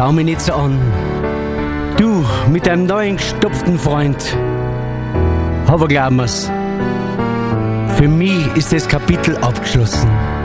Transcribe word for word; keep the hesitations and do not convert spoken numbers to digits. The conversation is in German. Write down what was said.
Schau mich nicht so an. Du mit deinem neuen gestopften Freund. Aber glaub mir's, für mich ist das Kapitel abgeschlossen.